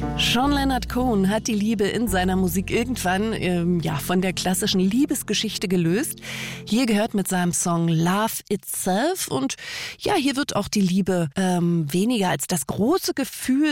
Sean Leonard Cohen hat die Liebe in seiner Musik irgendwann von der klassischen Liebesgeschichte gelöst. Hier gehört mit seinem Song Love Itself und ja, hier wird auch die Liebe weniger als das große Gefühl